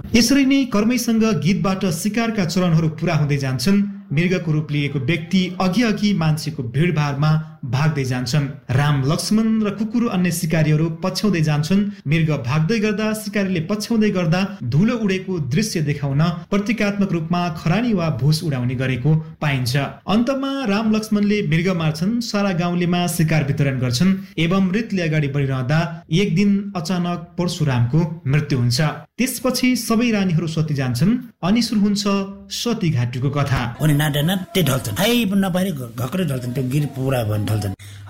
यसरी नै कर्मैसँग गीतबाट शिकारका चरणहरू पूरा हुँदै जान्छन्। मृगको रूप लिएको व्यक्ति अघि मान्छेको भिडभाडमा भाग्दै जान्छन्। राम लक्ष्मण र कुकुर अन्य शिकारीहरू पछ्याउँदै जान्छन्। मृग भाग्दै गर्दा शिकारीले पछ्याउँदै गर्दा धुलो उडेको दृश्य देखाउन प्रतीकात्मक रूपमा खरानी वा भुस उडाउने गरेको पाइन्छ। अन्तमा राम लक्ष्मणले मृग मार्छन्। सारा गाउँलेमा शिकार वितरण गर्छन् एवं रीतले अगाडि बढिरहँदा एक दिन अचानक परशुरामको मृत्यु हुन्छ। त्यसपछि सबै रानीहरू सती जान्छन् अनि सुरु हुन्छ सती घाटुको कथा। नाट्य ढल्छन्, खाइ नपाएर घक्रै ढल्छन्, त्यो गिर पुरा भयो ढल्छन्।